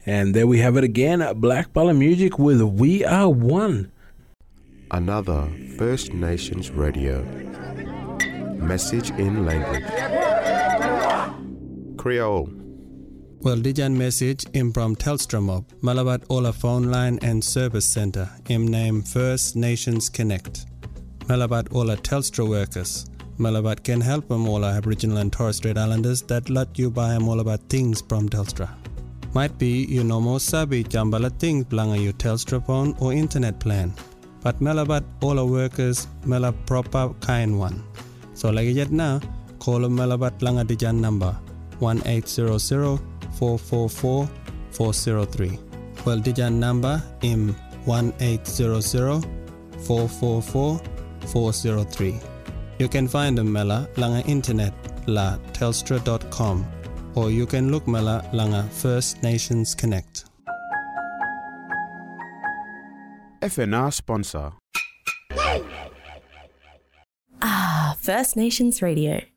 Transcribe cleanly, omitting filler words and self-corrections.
And there we have it again, Black Bala Music with We Are One. Another First Nations radio. Message in language. Creole. Well, dijan message from Telstra Mob, Malabat Ola phone line and service center, name First Nations Connect. Malabat Ola Telstra workers. Malabat can help them all Aboriginal and Torres Strait Islanders that let you buy them all about things from Telstra. Might be you no more sabi jambala things belong your Telstra phone or internet plan. But Malabat all workers Mela proper kind one. So like it now, call Malabat Langa Dijan number 1-800-444-403. Well, Dijan number im 1-800-444-403. You can find them Mela Langa internet la telstra.com or you can look Mela Langa First Nations Connect. FNR sponsor. First Nations Radio.